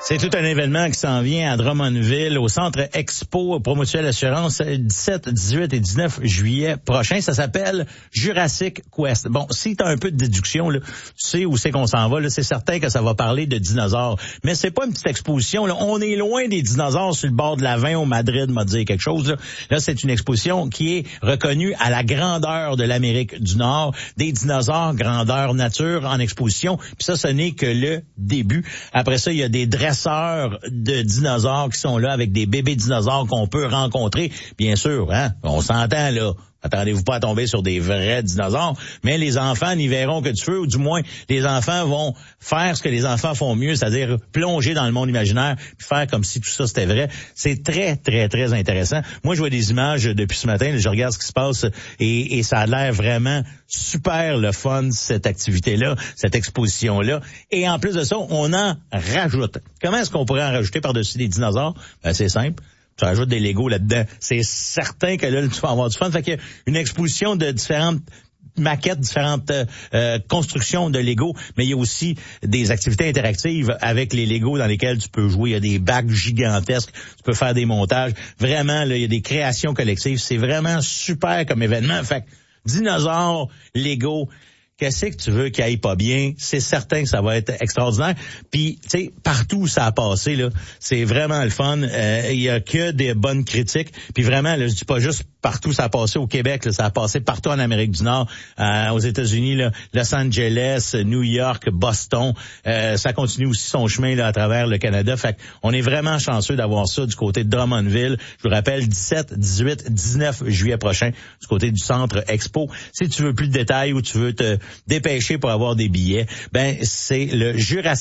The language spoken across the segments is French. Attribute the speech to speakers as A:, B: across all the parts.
A: C'est tout un événement qui s'en vient à Drummondville, au Centre Expo Promutuelle Assurance, 17, 18 et 19 juillet prochain. Ça s'appelle Jurassic Quest. Bon, si t'as un peu de déduction, là, tu sais où c'est qu'on s'en va. Là, c'est certain que ça va parler de dinosaures. Mais c'est pas une petite exposition. Là. On est loin des dinosaures sur le bord de la 20 au Madrid, m'a dit quelque chose. Là, c'est une exposition qui est reconnue à la grandeur de l'Amérique du Nord. Des dinosaures, grandeur nature en exposition. Puis ça, ce n'est que le début. Après ça, il y a des dresseurs de dinosaures qui sont là avec des bébés dinosaures qu'on peut rencontrer. Bien sûr, hein, on s'entend là. Attendez-vous pas à tomber sur des vrais dinosaures, mais les enfants n'y verront que du feu, ou du moins, les enfants vont faire ce que les enfants font mieux, c'est-à-dire plonger dans le monde imaginaire, puis faire comme si tout ça c'était vrai. C'est très, très, très intéressant. Moi, je vois des images depuis ce matin, je regarde ce qui se passe, et ça a l'air vraiment super le fun, cette activité-là, cette exposition-là. Et en plus de ça, on en rajoute. Comment est-ce qu'on pourrait en rajouter par-dessus des dinosaures? Ben, c'est simple. Tu rajoutes des Legos là-dedans. C'est certain que là, tu vas avoir du fun. Fait qu'il y a une exposition de différentes maquettes, différentes constructions de Lego, mais il y a aussi des activités interactives avec les Legos dans lesquelles tu peux jouer. Il y a des bacs gigantesques, tu peux faire des montages. Vraiment, là, il y a des créations collectives. C'est vraiment super comme événement. Fait que dinosaures, Lego, qu'est-ce que tu veux qu'il aille pas bien? C'est certain que ça va être extraordinaire. Puis, tu sais, partout où ça a passé, là, c'est vraiment le fun. Il y a que des bonnes critiques. Puis vraiment, là, je dis pas juste partout où ça a passé au Québec, là, ça a passé partout en Amérique du Nord, aux États-Unis, là, Los Angeles, New York, Boston. Ça continue aussi son chemin là à travers le Canada. Fait qu'on est vraiment chanceux d'avoir ça du côté de Drummondville. Je vous rappelle, 17, 18, 19 juillet prochain, du côté du Centre Expo. Si tu veux plus de détails ou tu veux te dépêcher pour avoir des billets, ben c'est le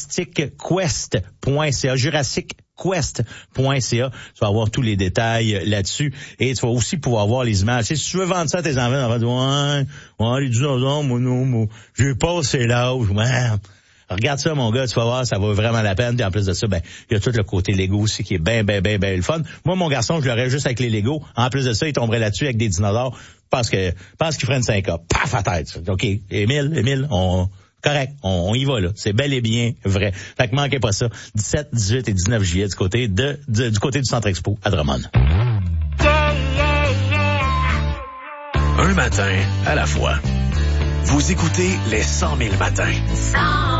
A: JurassicQuest.ca, JurassicQuest.ca. Tu vas avoir tous les détails là-dessus et tu vas aussi pouvoir voir les images. Si tu veux vendre ça à tes enfants, on va dire ouais, les dinosaures, moi, j'ai passé l'âge, ouais. Regarde ça, mon gars, tu vas voir, ça vaut vraiment la peine. Puis en plus de ça, ben, il y a tout le côté Lego aussi qui est bien le fun. Moi, mon garçon, je l'aurais juste avec les Lego. En plus de ça, il tomberait là-dessus avec des dinosaures. Pense qu'il ferait une 5A. Paf à tête. OK. Émile, correct. On y va, là. C'est bel et bien vrai. Fait que manquez pas ça. 17, 18 et 19 juillet du côté du Centre Expo à Drummond.
B: Un matin à la fois. Vous écoutez les 100 000 matins.